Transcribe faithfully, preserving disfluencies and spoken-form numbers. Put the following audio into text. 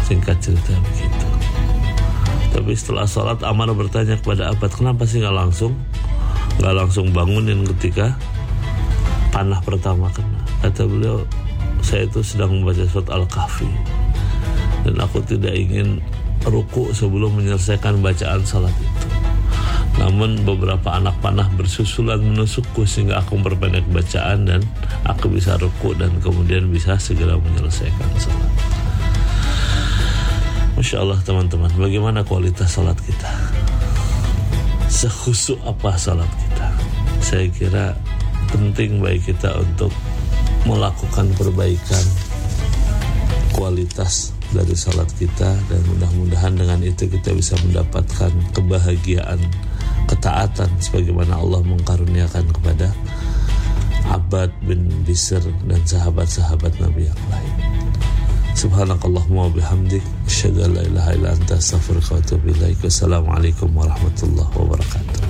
Singkat cerita begitu. Tapi setelah sholat Ammar bertanya kepada Abbad, kenapa sih gak langsung Gak langsung bangunin ketika panah pertama kena? Kata beliau, saya itu sedang membaca surat Al-Kahfi dan aku tidak ingin ruku sebelum menyelesaikan bacaan salat itu. Namun beberapa anak panah bersusulan menusukku sehingga aku memperpendek bacaan dan aku bisa ruku dan kemudian bisa segera menyelesaikan salat. Masya Allah teman-teman, bagaimana kualitas salat kita? Sekhusyuk apa salat kita? Saya kira penting bagi kita untuk melakukan perbaikan kualitas dari salat kita, dan mudah-mudahan dengan itu kita bisa mendapatkan kebahagiaan, ketaatan sebagaimana Allah mengkaruniakan kepada Abbad bin Bishr dan sahabat-sahabat Nabi yang lain. Subhanakallahumma wa bihamdik, asyhadu an la ilaha illa anta, astaghfiruka wa atubu ilaik. Wassalamualaikum warahmatullahi wabarakatuh.